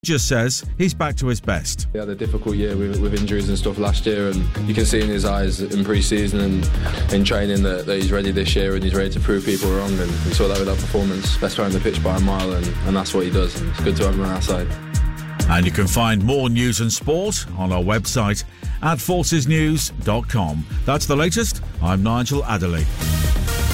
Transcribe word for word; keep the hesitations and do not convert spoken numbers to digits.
just says he's back to his best. He had a difficult year with, with injuries and stuff last year, and you can see in his eyes in pre-season and in training that, that he's ready this year and he's ready to prove people wrong, and we saw that with that performance. Best player on the pitch by a mile, and, and that's what he does. And it's good to have him on our side. And you can find more news and sport on our website at forces news dot com. That's the latest. I'm Nigel Adderley.